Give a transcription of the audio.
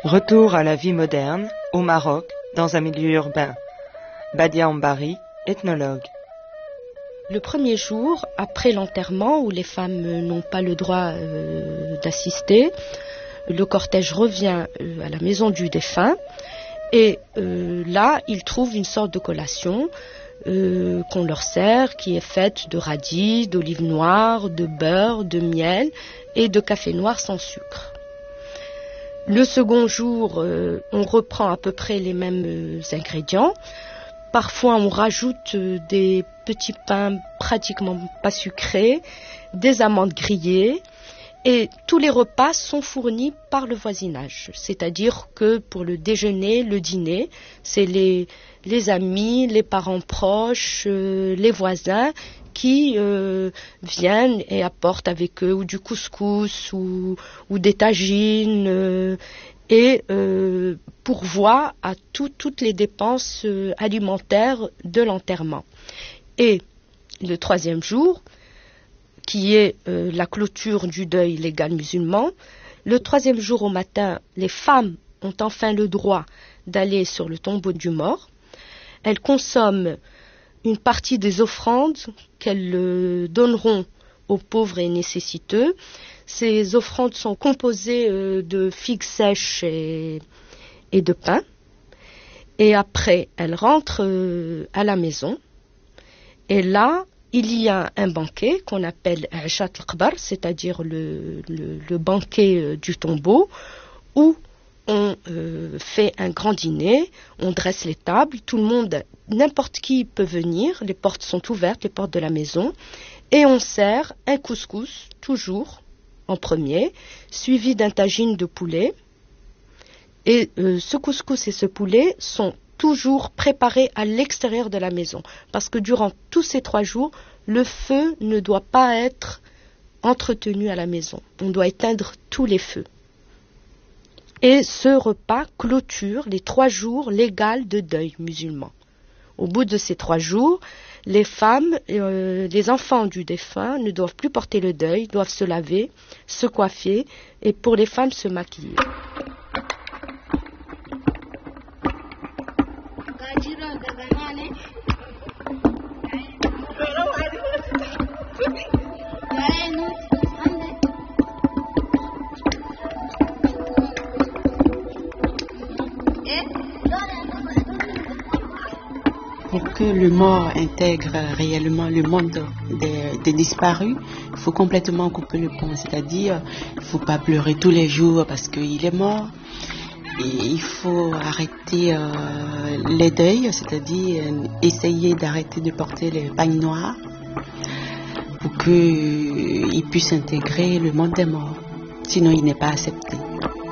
Retour à la vie moderne, au Maroc, dans un milieu urbain. Badia Ambari, ethnologue. Le premier jour, après l'enterrement, où les femmes n'ont pas le droit d'assister, le cortège revient à la maison du défunt et là, ils trouvent une sorte de collation qu'on leur sert, qui est faite de radis, d'olives noires, de beurre, de miel et de café noir sans sucre. Le second jour, on reprend à peu près les mêmes ingrédients. Parfois, on rajoute des petits pains pratiquement pas sucrés, des amandes grillées, et tous les repas sont fournis par le voisinage. C'est-à-dire que pour le déjeuner, le dîner, c'est les amis, les parents proches, les voisins qui viennent et apportent avec eux ou du couscous ou des tagines et pourvoient à toutes les dépenses alimentaires de l'enterrement. Et le troisième jour, qui est la clôture du deuil légal musulman, le troisième jour au matin, les femmes ont enfin le droit d'aller sur le tombeau du mort. Elles consomment une partie des offrandes qu'elles donneront aux pauvres et nécessiteux. Ces offrandes sont composées de figues sèches et de pain. Et après, elles rentrent à la maison. Et là, il y a un banquet qu'on appelle Ashat al-Qbar, c'est-à-dire le banquet du tombeau, où on fait un grand dîner, on dresse les tables, tout le monde, n'importe qui peut venir, les portes sont ouvertes, les portes de la maison, et on sert un couscous, toujours en premier, suivi d'un tagine de poulet. Et ce couscous et ce poulet sont toujours préparés à l'extérieur de la maison, parce que durant tous ces 3 jours, le feu ne doit pas être entretenu à la maison. On doit éteindre tous les feux. Et ce repas clôture les 3 jours légaux de deuil musulman. Au bout de ces 3 jours, les femmes, les enfants du défunt ne doivent plus porter le deuil, doivent se laver, se coiffer et pour les femmes se maquiller. Pour que le mort intègre réellement le monde des disparus, il faut complètement couper le pont. C'est-à-dire, il ne faut pas pleurer tous les jours parce qu'il est mort. Et il faut arrêter les deuils, c'est-à-dire essayer d'arrêter de porter les pagnes noirs pour qu'il puisse intégrer le monde des morts. Sinon, il n'est pas accepté.